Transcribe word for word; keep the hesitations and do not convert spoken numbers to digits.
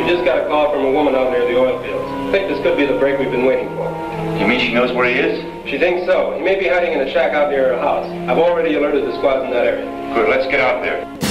We've just got a call from a woman out near the oil fields. I think this could be the break we've been waiting for. You mean she knows where he is? She thinks so. He may be hiding in a shack out near her house. I've already alerted the squads in that area. Good, let's get out there.